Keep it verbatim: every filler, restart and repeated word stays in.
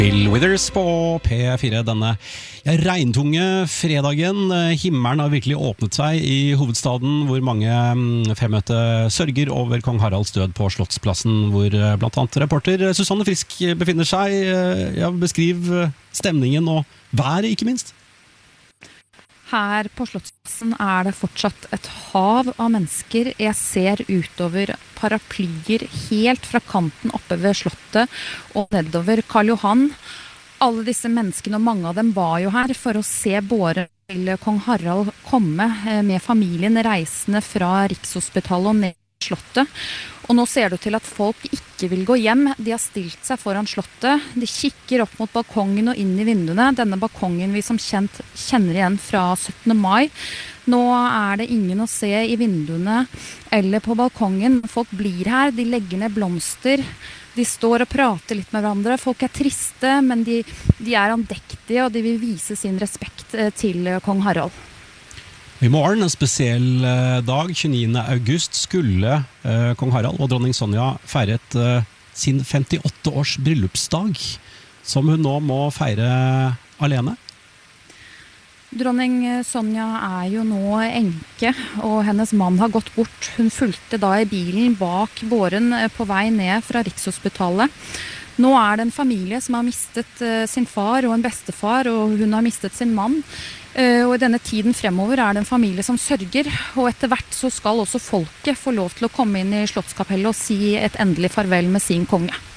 Bill Withers på P fire denne ja, regntunge fredagen. Himmelen har virkelig åpnet seg i hovedstaden, hvor mange fremmøtte sørger over kong Haralds død på Slottsplassen, hvor blant annet reporter Susanne Frisk befinner seg. Ja, beskriv stemningen og været, ikke minst. Her på Slottsplassen er det fortsatt et hav av mennesker. Jeg ser utover paraplyer helt fra kanten oppe ved Slottet og nedover Karl Johan. Alle disse menneskene, og mange av dem var jo her for å se båre til kong Harald komme med familien reisende fra Rikshospitalet og ned til Slottet. Og nå ser det til at folk ikke vil gå hjem. De har stilt seg foran Slottet. De kikker opp mot balkongen og inn i vinduene. Denne balkongen vi som kjent kjenner igjen fra syttende mai. Nå er det ingen å se i vinduene eller på balkongen. Folk blir her, de legger ned blomster. De står og prater litt med hverandre. Folk er triste, men de, de er andektige, og de vil vise sin respekt til kong Harald. I morgen, en spesiell dag, tjueniende august, skulle eh, kong Harald og dronning Sonja feiret eh, sin femtiåtte års bryllupsdag, som hun nå må feire alene. Dronning Sonja er jo nå enke, og hennes mann har gått bort. Hun fulgte da i bilen bak båren på vei ned fra Rikshospitalet. Nå er det en familie som har mistet sin far og en bestefar, og hun har mistet sin mann. Og i denne tiden fremover er det en familie som sørger, og etter hvert så skal også folket få lov til å komme inn i Slottskapellet og si et endelig farvel med sin konge.